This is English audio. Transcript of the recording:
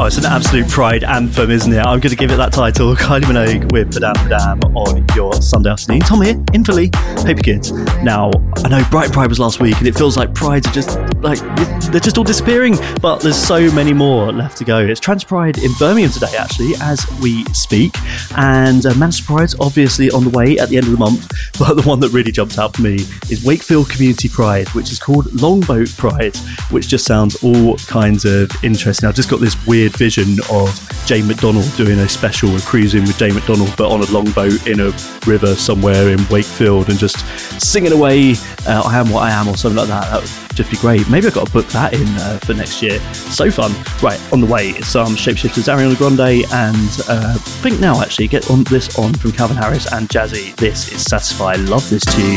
Oh, it's an absolute pride anthem, isn't it? I'm going to give it that title. Kylie Minogue with Padam Padam on your Sunday afternoon. Tom here, in Philly, Paper Kids. Now, I know Bright Pride was last week, and it feels like Prides are just, like, they're just all disappearing, but there's so many more left to go. It's Trans Pride in Birmingham today, actually, as we speak, and Manchester Pride's obviously on the way at the end of the month, but the one that really jumped out for me is Wakefield Community Pride, which is called Longboat Pride, which just sounds all kinds of interesting. I've just got this weird vision of Jane McDonald doing a special, cruising with Jane McDonald, but on a longboat in a river somewhere in Wakefield and just singing away I Am What I Am or something like that. That would just be great. Maybe I've got to book that in for next year. So fun. Right, on the way is some Shapeshifters, Ariana Grande, and think now actually, get on this on from Calvin Harris and Jazzy. This is Satisfy. Love this tune.